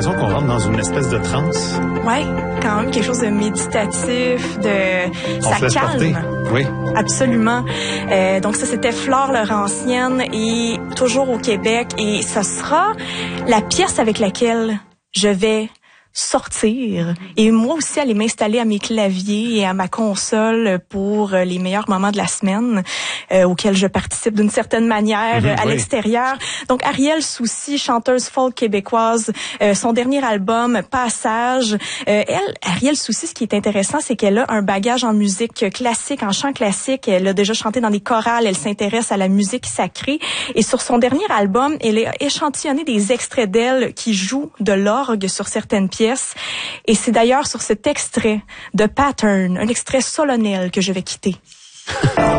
l'impression qu'on rentre dans une espèce de transe. Ouais, quand même quelque chose de méditatif, On se laisse porter. Oui. Absolument. Donc ça, c'était Flore Laurentienne et toujours au Québec. Et ce sera la pièce avec laquelle je vais sortir et moi aussi aller m'installer à mes claviers et à ma console pour les meilleurs moments de la semaine auxquels je participe d'une certaine manière à l'extérieur. Donc Ariel Soucy, chanteuse folk québécoise, son dernier album Passage. Ariel Soucy, ce qui est intéressant, c'est qu'elle a un bagage en musique classique, en chant classique. Elle a déjà chanté dans des chorales, elle s'intéresse à la musique sacrée et sur son dernier album, elle a échantillonné des extraits d'elle qui jouent de l'orgue sur certaines pièces. Et c'est d'ailleurs sur cet extrait de Pattern, un extrait solennel que je vais quitter.